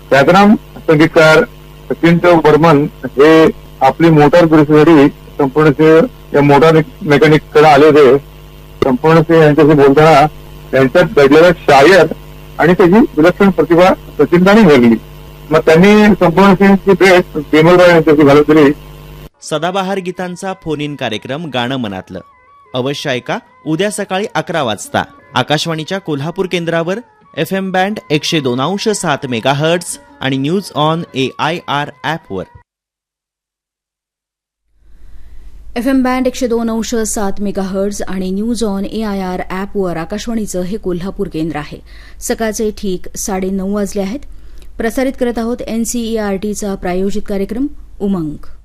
ख्यातनाम संगीतकार सचिन बर्मन हे आपली मोटार दुरुस्तीसाठी संपूर्ण या मोटार मेकॅनिककडे आले होते. संपूर्ण यांच्याशी बोलताना त्यांच्यात घडलेला शायर आणि त्याची विलक्षण प्रतिभा सचिनदानी घडली. मग त्यांनी संपूर्ण भेट बिमलराव यांच्याशी घालून दिली. सदाबहार गीतांचा फोन इन कार्यक्रम गाणं मनातलं अवश्य ऐका उद्या सकाळी 11 वाजता आकाशवाणीच्या कोल्हापूर केंद्रावर FM बँड 102.7 मेगाहर्ट्झ आणि न्यूज ऑन AIR ॲपवर. FM बँड 102.7 मेगाहर्ट्झ आणि न्यूज ऑन AIR ॲपवर आकाशवाणीचं हे कोल्हापूर केंद्र आहे. सकाळचे ठीक 9:30 वाजले आहेत. प्रसारित करत आहोत NCERTचा प्रायोजित कार्यक्रम उमंग.